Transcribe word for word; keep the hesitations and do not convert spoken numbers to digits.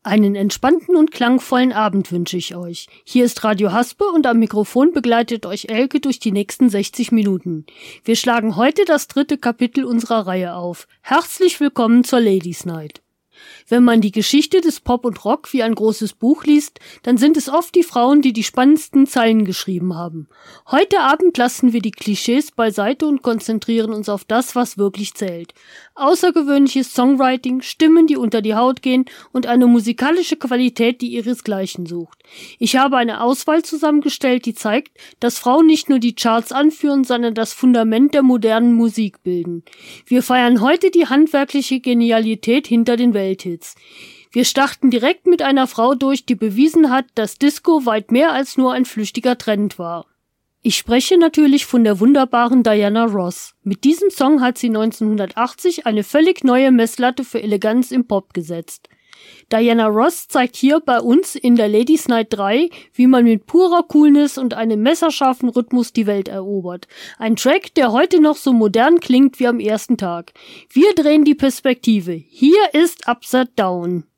Einen entspannten und klangvollen Abend wünsche ich euch. Hier ist Radio Haspe und am Mikrofon begleitet euch Elke durch die nächsten sechzig Minuten. Wir schlagen heute das dritte Kapitel unserer Reihe auf. Herzlich willkommen zur Ladies Night. Wenn man die Geschichte des Pop und Rock wie ein großes Buch liest, dann sind es oft die Frauen, die die spannendsten Zeilen geschrieben haben. Heute Abend lassen wir die Klischees beiseite und konzentrieren uns auf das, was wirklich zählt. Außergewöhnliches Songwriting, Stimmen, die unter die Haut gehen und eine musikalische Qualität, die ihresgleichen sucht. Ich habe eine Auswahl zusammengestellt, die zeigt, dass Frauen nicht nur die Charts anführen, sondern das Fundament der modernen Musik bilden. Wir feiern heute die handwerkliche Genialität hinter den Welthits. Wir starten direkt mit einer Frau durch, die bewiesen hat, dass Disco weit mehr als nur ein flüchtiger Trend war. Ich spreche natürlich von der wunderbaren Diana Ross. Mit diesem Song hat sie neunzehnhundertachtzig eine völlig neue Messlatte für Eleganz im Pop gesetzt. Diana Ross zeigt hier bei uns in der Ladies Night drei, wie man mit purer Coolness und einem messerscharfen Rhythmus die Welt erobert. Ein Track, der heute noch so modern klingt wie am ersten Tag. Wir drehen die Perspektive. Hier ist Upside Down.